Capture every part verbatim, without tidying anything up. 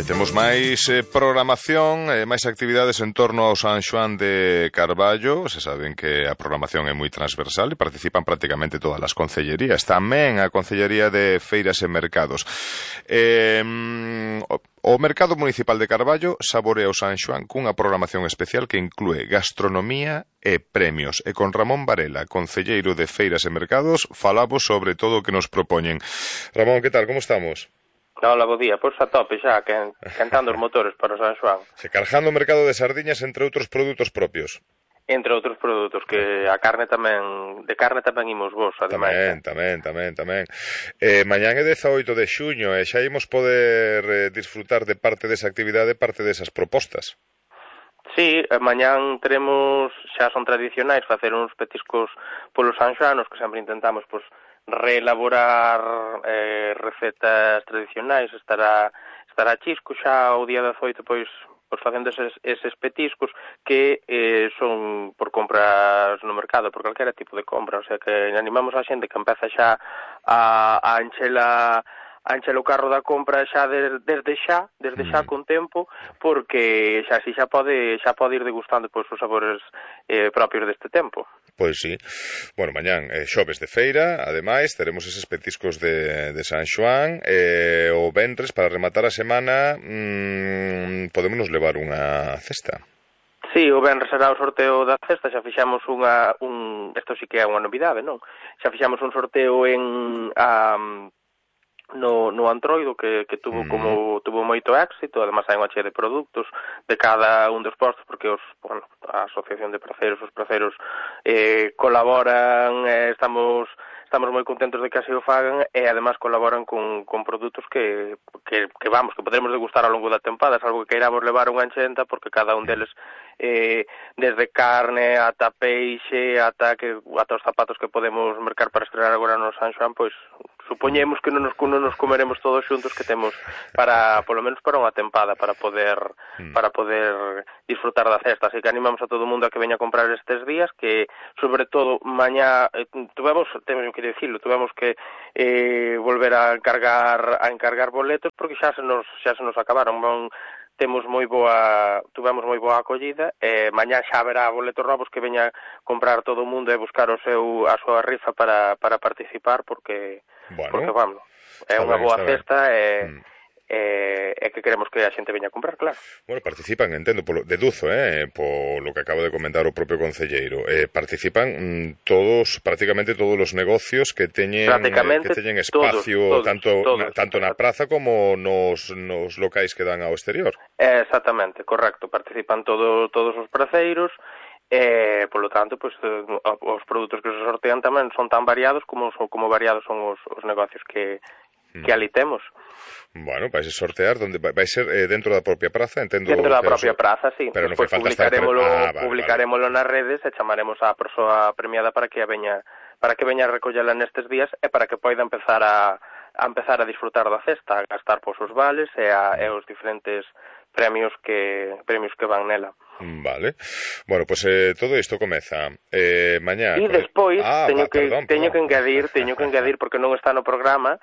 temos máis eh, programación, eh, máis actividades en torno ao San Xoán de Carballo. Se saben que a programación é moi transversal e participan prácticamente todas as concellerías, tamén a Concellería de Feiras e Mercados. Eh, o Mercado Municipal de Carballo saborea o San Xoán cunha programación especial que inclúe gastronomía e premios. E con Ramón Varela, concelleiro de Feiras e Mercados, falamos sobre todo o que nos propoñen. Ramón, que tal? Como estamos? Hola, bo día. Pois a tope xa, cantando os motores para o San Xoán. Se cargando o mercado de sardiñas entre outros produtos propios. Entre outros produtos, que a carne tamén, de carne tamén imos vos, ademais. Tamén, tamén, tamén, tamén. Eh, mañán é dezaoito de xuño e xa imos poder eh, disfrutar de parte desa actividade, parte desas propostas. Sí, mañán teremos, xa son tradicionais, facer uns petiscos polos sanxoanos, que sempre intentamos, pois, reelaborar eh, recetas tradicionais. Estará estará Chisco xa o día dezaoito, pois, pois facendo eses, eses petiscos que eh, son por compras no mercado, por calquera tipo de compra, o sea que animamos a xente que empeza xa a, a enchela a enchela o carro da compra xa de, desde xa, desde xa con tempo, porque xa si xa pode xa pode ir degustando pois os sabores eh, propios deste tempo. Pois sí. Bueno, mañán é xoves de feira, ademais, teremos eses petiscos de, de San Xoán, e o venres, para rematar a semana, mmm, podémonos levar unha cesta. Sí, o venres será o sorteo da cesta, xa fixamos unha, un, isto sí que é unha novidade, non? Xa fixamos un sorteo en a... no, no Antroido que, que tuvo mm. como tuvo moito éxito, además hai unha chea de produtos de cada un dos postos, porque os, bueno, a Asociación de Praceiros, os praceiros eh, colaboran, eh, estamos estamos moi contentos de que así o fagan e además colaboran con, con produtos que, que, que vamos, que podremos degustar ao longo da tempada, salvo que queiramos levar unha enchenta, porque cada un deles eh, desde carne ata peixe, ata que ata os zapatos que podemos mercar para estrenar agora no San Xoán, pois supoñemos que non nos, non nos comeremos todos xuntos, que temos para, polo menos para unha tempada, para poder para poder disfrutar da cesta, así que animamos a todo o mundo a que veña a comprar estes días, que sobre todo mañá eh, tuvemos, temos que dicirlo, tuvemos que eh, volver a encargar a encargar boletos porque xa se nos xa se nos acabaron. Bon, temos moi boa, tuvemos moi boa acollida e mañá xa haberá boletos novos que veña a comprar todo o mundo e buscar o seu a súa rifa para para participar, porque bueno, porque vamos, é unha boa cesta e mm. Eh, é que queremos que a xente veña a comprar, claro. Bueno, participan, entendo, polo, deduzo, eh, polo que acabo de comentar o propio concelleiro, eh, participan mm, todos, prácticamente todos os negocios que teñen que teñen espacio todos, todos, tanto todos, na, tanto na praza como nos, nos locais que dan ao exterior. Eh, exactamente, correcto, participan todo, todos os praceiros. E, polo tanto, pois, os produtos que se sortean tamén son tan variados como, como variados son os, os negocios que, que ali temos. Bueno, vais a sortear, donde vai ser eh, dentro da propia praza, entendo. Dentro da propia so... praza, sí. Pero despois non publicarémolo, ah, vale, publicarémolo vale. nas redes e chamaremos á persoa premiada para que a veña para que veña a recollela nestes días e para que poida empezar a, a empezar a disfrutar da cesta, a gastar pos os vales e, a, e os diferentes premios que premios que van nela. Vale. Bueno, pues eh, todo isto comeza eh, mañá. E despois ah, teño va, que perdón, teño perdón. que engadir, teño que engadir porque non está no programa.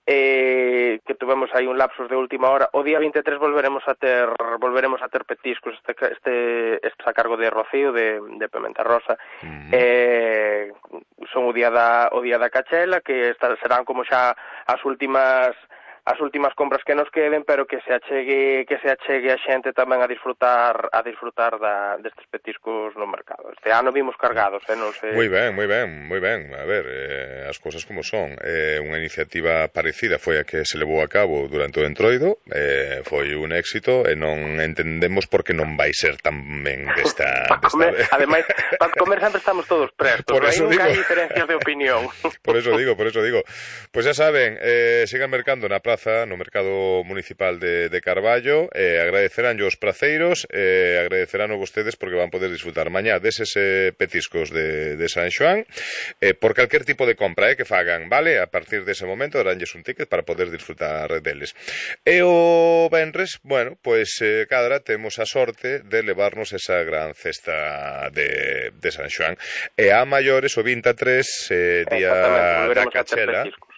Eh, que tuvemos aí un lapsus de última hora. O día vinte e tres volveremos a ter volveremos a ter petiscos, este este este a cargo de Rocío de de Pementa Rosa. Uh-huh. Eh, son o día da o día da cachela, que estar, serán como xa as últimas as últimas compras que nos queden, pero que se achegue que se achegue a xente tamén a disfrutar a disfrutar da destes petiscos no mercado. Este ano vimos cargados, eh, non sei. Moi ben, moi ben, moi ben. A ver, eh, as cousas como son. Eh, unha iniciativa parecida foi a que se levou a cabo durante o Entroido, eh, foi un éxito e non entendemos por que non vai ser tamén desta desta vez. Ademais, para comer sempre estamos todos prestos, por aí nunca hai diferencias de opinión. Por eso digo, por eso digo. Pois pues xa saben, eh, sigan mercando na praza, no Mercado Municipal de, de Carballo, eh, agradecerán os praceiros, eh, agradecerán a vostedes porque van poder disfrutar mañá deses eh, petiscos de, de San Xoán, eh, por calquer tipo de compra eh, que fagan, vale? A partir dese momento daránlles un ticket para poder disfrutar deles. E o venres, bueno, pois pues, eh, cadra temos a sorte de levarnos esa gran cesta de, de San Xoán. E a maiores o vinte e tres, eh, día da cachela,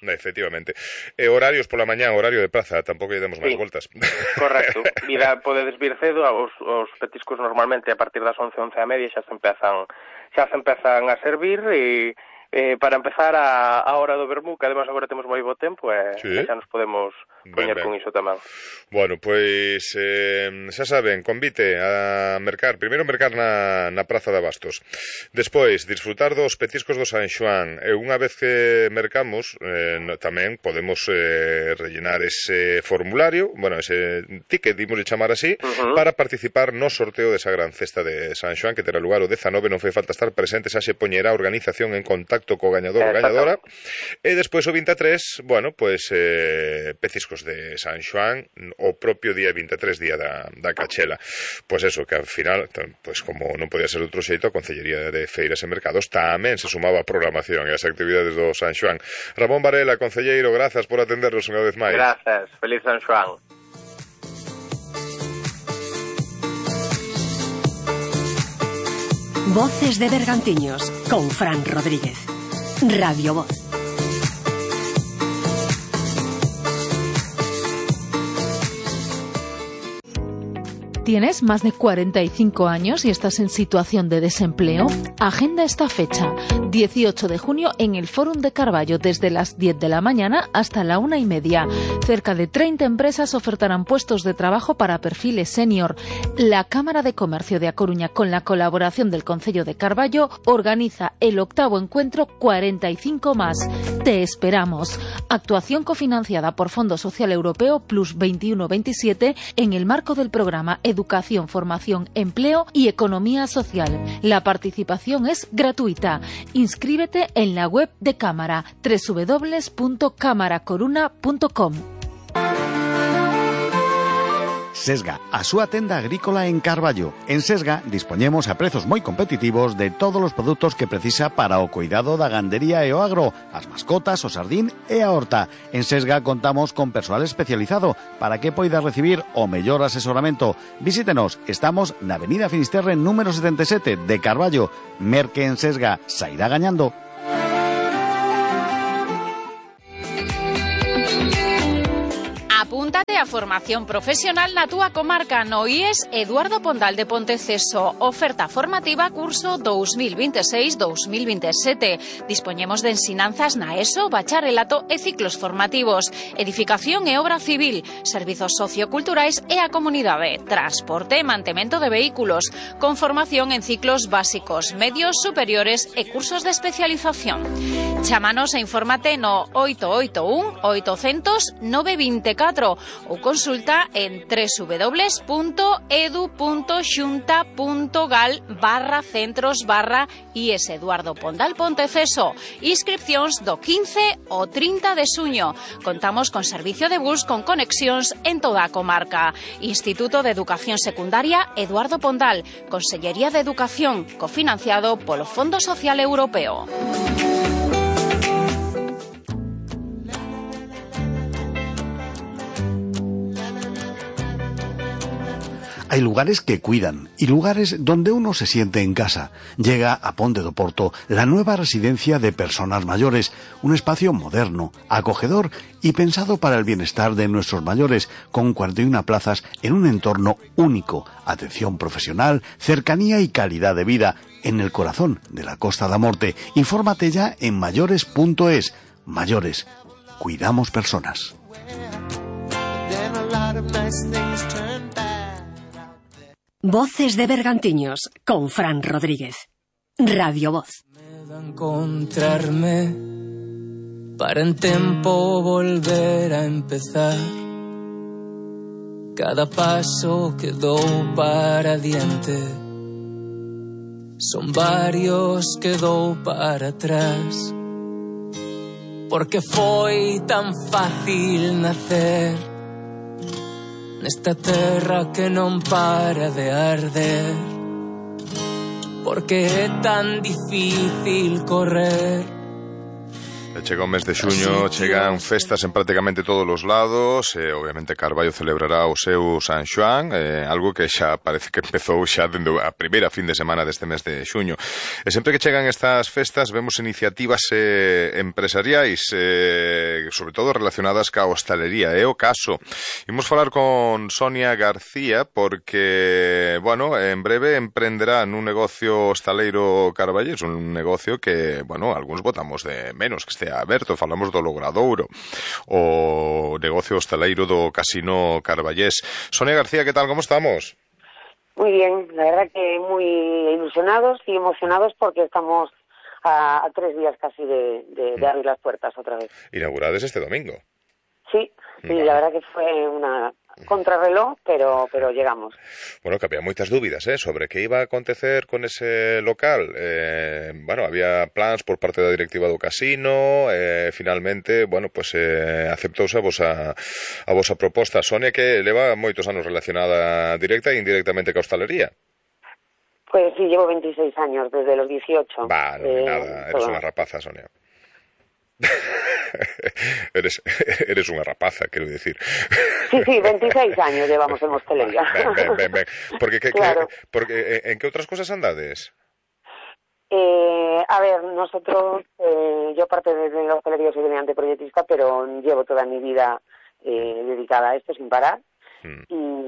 Efectivamente. E horarios pola mañá, horario de praza, tampouco lle demos máis sí. voltas. Correcto. Vida, podedes vir cedo, os, os petiscos normalmente a partir das once, once e media xa se empezan, xa se empezan a servir e eh, para empezar a, a hora do vermú, que además agora temos moi bo tempo e, sí. e xa nos podemos poñer con iso tamén. Bueno, pois eh, xa saben, convite a mercar, primeiro mercar na, na Praza de Abastos, despois disfrutar dos petiscos do San Xoán, e unha vez que mercamos eh, no, tamén podemos eh, rellenar ese formulario, bueno, ese ticket, dimos de chamar así, uh-huh. para participar no sorteo desa gran cesta de San Xoán que terá lugar o dezanove, non foi falta estar presente, xa se poñerá a organización en contacto co gañador ou gañadora, e despois o vinte e tres, bueno, pois eh, petiscos de San Xoán o propio día vinte e tres, día da, da Cachela. Pois eso, que ao final, pois como non podía ser outro xeito, a Concellería de Feiras e Mercados tamén se sumaba a programación e as actividades do San Xoán. Ramón Varela, concelleiro, grazas por atendernos unha vez máis. Grazas, feliz San Xoán. Voces de Bergantiños con Fran Rodríguez. Radio Voz. ¿Tienes más de cuarenta y cinco años y estás en situación de desempleo? Agenda esta fecha, dieciocho de junio, en el Fórum de Carballo, desde las diez de la mañana hasta la una y media. Cerca de treinta empresas ofertarán puestos de trabajo para perfiles senior. La Cámara de Comercio de A Coruña, con la colaboración del Concello de Carballo, organiza el octavo encuentro cuarenta y cinco más. Te esperamos. Actuación cofinanciada por Fondo Social Europeo Plus veintiuno veintisiete en el marco del programa Educación, Formación, Empleo y Economía Social. La participación es gratuita. Inscríbete en la web de Cámara, doble u doble u doble u punto cámara coruna punto com. Sesga, a súa tenda agrícola en Carballo. En Sesga dispoñemos a prezos moi competitivos de todos os produtos que precisa para o cuidado da gandería e o agro, as mascotas, o sardín e a horta. En Sesga contamos con persoal especializado para que poida recibir o mellor asesoramento. Visítenos, estamos na Avenida Finisterre número setenta e sete de Carballo. Merque en Sesga, sairá gañando. Apúntate a formación profesional na túa comarca no I E S Eduardo Pondal de Ponteceso. Oferta formativa curso dos mil veintiséis dos mil veintisiete. Dispoñemos de ensinanzas na ESO, bacharelato e ciclos formativos, edificación e obra civil, servizos socioculturais e a comunidade, transporte e mantemento de vehículos, con formación en ciclos básicos, medios, superiores e cursos de especialización. Chámanos e infórmate no oito oito un oitocentos nove veinticuatro ou consulta en doble u doble u doble u punto edu punto xunta punto gal barra centros barra I E S Eduardo Pondal Ponteceso. Inscripcións do quince ao trinta de xuño. Contamos con servicio de bus con conexións en toda a comarca. Instituto de Educación Secundaria Eduardo Pondal. Consellería de Educación, cofinanciado polo Fondo Social Europeo. Hay lugares que cuidan y lugares donde uno se siente en casa. Llega a Ponte do Porto la nueva residencia de personas mayores, un espacio moderno, acogedor y pensado para el bienestar de nuestros mayores, con cuarenta y una plazas en un entorno único, atención profesional, cercanía y calidad de vida, en el corazón de la Costa da Morte. Infórmate ya en mayores punto es. Mayores, cuidamos personas. Voces de Bergantiños con Fran Rodríguez. Radio Voz. Encontrarme para en tempo volver a empezar. Cada paso que dou para diante son varios que dou para atrás. Porque foi tan fácil nacer nesta terra que non para de arder. Porque é tan difícil correr Chega o mes de xuño, chegan festas en prácticamente todos os lados, e obviamente Carballo celebrará o seu San Xoán, eh, algo que xa parece que empezou xa dende a primeira fin de semana deste mes de xuño. E sempre que chegan estas festas vemos iniciativas eh, empresariais, eh, sobre todo relacionadas ca hostalería. É o caso. Imos falar con Sonia García porque, bueno, en breve emprenderá nun negocio hostaleiro carballés, un negocio que, bueno, algúns botamos de menos que estea aberto. Falamos do Logradouro, o negocio hostaleiro do Casino Carballés. Sonia García, ¿qué tal? ¿Cómo estamos? Muy bien, la verdad que muy ilusionados y emocionados porque estamos a, a tres días casi de, de, de abrir las puertas otra vez. Inaugurades este domingo. Sí, sí, vale. La verdad que fue una contrarreloj, pero pero llegamos. Bueno, que había moitas dúbidas, eh, sobre que iba a acontecer con ese local. Eh, bueno, había plans por parte da directiva do casino, eh, finalmente, bueno, pues eh, aceptouse a vosa, a vosa proposta. Sonia, que leva moitos anos relacionada directa e indirectamente ca hostalería. Pues sí, llevo veintiséis años, desde los dieciocho. Va, no, eh, nada, eres unha rapaza, Sonia. eres, eres unha rapaza, quero dicir. Sí, sí, veintiséis años llevamos en hostelería. Ben, ben, ben, ben. Porque, que, claro. que, porque, ¿en qué otras cosas andades? Eh, a ver, nosotros, eh, yo aparte de la hostelería soy de proyectista, pero llevo toda mi vida eh, dedicada a esto sin parar. Hmm.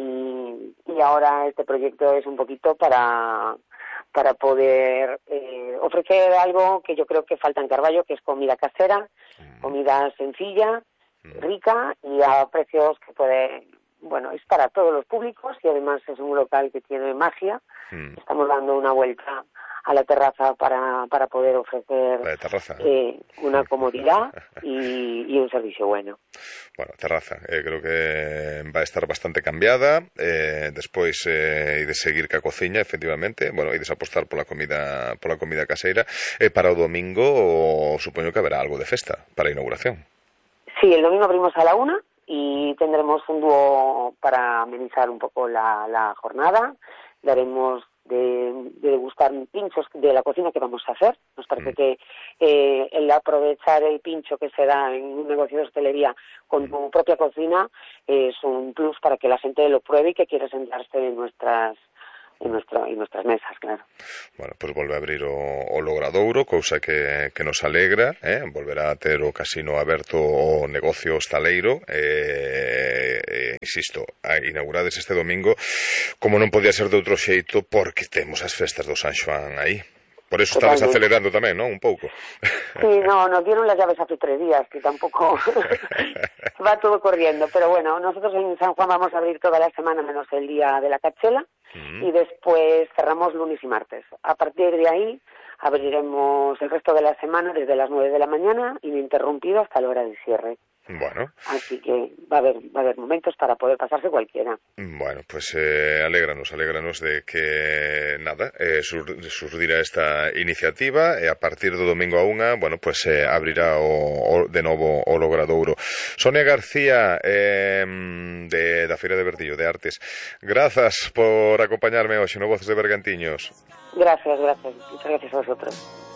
Y, y ahora este proyecto es un poquito para... para poder eh, ofrecer algo que yo creo que falta en Carballo, que es comida casera, mm. comida sencilla, mm. rica y a precios que puede, bueno, es para todos los públicos y además es un local que tiene magia. Mm. Estamos dando una vuelta a la terraza para, para poder ofrecer eh, una comodidad y, y un servicio bueno. Bueno, terraza, eh, creo que va a estar bastante cambiada eh, despois eh, e de seguir ca cociña, efectivamente, bueno, e desapostar pola comida pola comida caseira. Eh, para o domingo o, supoño que haberá algo de festa para a inauguración. Sí, el domingo abrimos a la una y tendremos un dúo para amenizar un poco la, la jornada. Daremos de, de degustar pinchos de la cocina que vamos a hacer. Nos parece mm. que eh, el aprovechar el pincho que se da en un negocio de hostelería con tu propia cocina eh, es un plus para que la gente lo pruebe y que quiera sentarse en nuestras en, nuestro, en nuestras mesas, claro. Bueno, pues volve a abrir o, o Logradouro, cousa que, que nos alegra, eh? Volverá a ter o casino aberto o negocio hostaleiro, eh, eh, insisto, a inaugurades este domingo, como non podía ser de outro xeito, porque temos as festas do San Xoán aí. Por eso estás acelerando tamén, ¿no? Un pouco. Sí, no, nos dieron las llaves hace tres días, que tampoco va todo corriendo. Pero bueno, nosotros en San Juan vamos a abrir toda la semana menos el día de la Cachela mm. y después cerramos lunes y martes. A partir de ahí abriremos el resto de la semana desde las nueve de la mañana ininterrumpido hasta la hora de cierre. Bueno. Así que va a haber va a haber momentos para poder pasarse cualquiera. Bueno, pues eh, alégranos, alégranos de que, nada, eh, sur, surdirá esta iniciativa e a partir do domingo a unha, bueno, pues eh, abrirá o, o, de novo o Logradouro. Sonia García, eh, de, da Feira de Bertillo, de Artes, grazas por acompañarme hoxe no Voces de Bergantiños. Gracias, gracias. Muchas gracias a vosotros.